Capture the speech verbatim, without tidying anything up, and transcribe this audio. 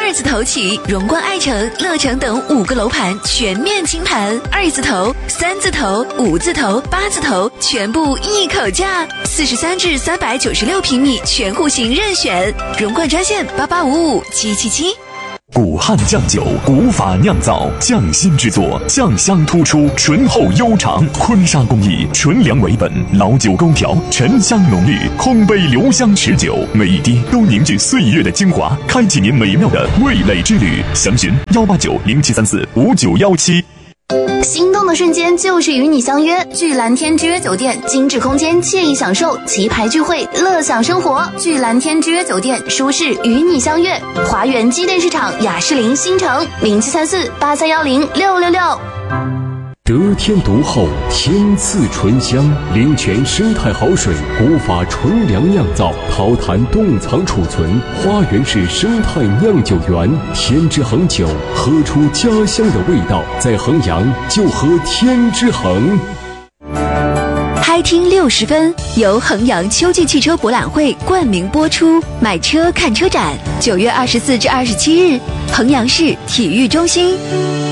二字头起，荣冠爱城、乐城等五个楼盘全面清盘，二字头、三字头、五字头、八字头全部一口价，四十三至三百九十六平米全户型任选。荣冠专线八八五五七七七。 古汉酱酒，古法酿造，匠心制作，酱香突出，醇厚悠长。坤沙工艺，纯粮为本，老酒勾调，沉香浓郁，空杯留香持久，每一滴都凝聚岁月的精华，开启您美妙的味蕾之旅。详询幺八九零七三四五九幺七。 心动的瞬间就是与你相约，聚蓝天之约酒店，精致空间，惬意享受，棋牌聚会，乐享生活。聚蓝天之约酒店，舒适与你相约。华源机电市场雅士林新城零七三四八三幺零六六六。 得天独厚，天赐醇香，灵泉生态好水，古法纯粮酿造，陶坛冻藏储存，花园式生态酿酒园，天之恒酒，喝出家乡的味道，在衡阳就喝天之恒。 嗨听六十分由衡阳秋季汽车博览会冠名播出，买车看车展，九月二十四至二十七日，衡阳市体育中心。